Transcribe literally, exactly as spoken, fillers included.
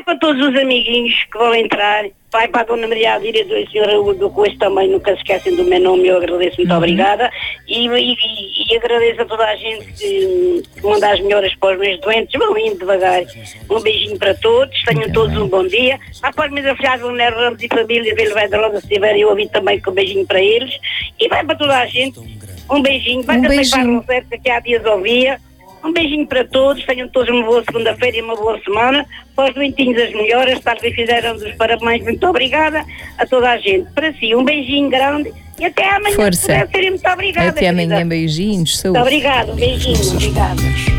para todos os amiguinhos que vão entrar, vai para a Dona Maria Adília e o senhor do Coice também, nunca se esquecem do meu nome, eu agradeço, muito uhum. obrigada, e, e, e agradeço a toda a gente que, que manda as melhoras para os meus doentes, vão indo devagar. Um beijinho para todos, tenham muito todos bem. Um bom dia. Ah, para os meus afilhados, o Nero Ramos e família, Velho Vai da Rosa, se tiverem ouvido também, com um beijinho para eles, e vai para toda a gente, um beijinho, vai um também beijinho. Para a Roberta, que há dias ouvia. Um beijinho para todos, tenham todos uma boa segunda-feira e uma boa semana. Para os doentinhos as melhoras, para que fizeram os parabéns, muito obrigada a toda a gente. Para si, um beijinho grande e até amanhã. Força. Muito obrigada. Até amanhã, beijinhos. Saúde. Muito obrigada, um beijinho, obrigada.